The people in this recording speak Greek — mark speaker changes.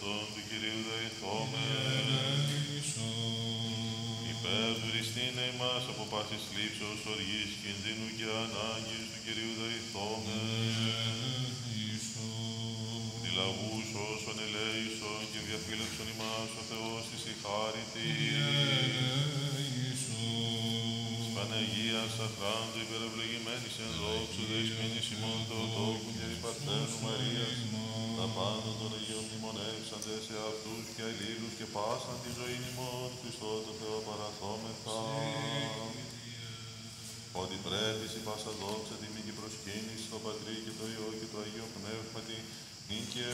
Speaker 1: αυτόν του Κυρίου δεηθόμεν. Υπέρ του Χριστίνε ημάς από πάσης λήψεως, οργής, κινδύνου και ανάγκης του Κυρίου δεηθόμεν. Λαγούς όσων ελέησον και διαφύλαξον ημάς ο Θεός της η χάριτη. Της Παναγίας Αχράντου υπερευλογημένης εν δόξου δεσποινής ημών Θεοτόκου και Πατέρου Μαρίας, τα πάντα των Αγίων μνημονεύσαντε σε αυτούς και αλλήλους και πάσαν τη ζωή ημών Χριστό το Θεό παραθόμεθα. Ότι πρέπει η πάσα δόξα τιμή και προσκύνηση στο Πατρί και το Υιό και το Αγίο Πνεύματι, νίκη